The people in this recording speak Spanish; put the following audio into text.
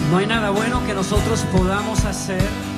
No hay nada bueno que nosotros podamos hacer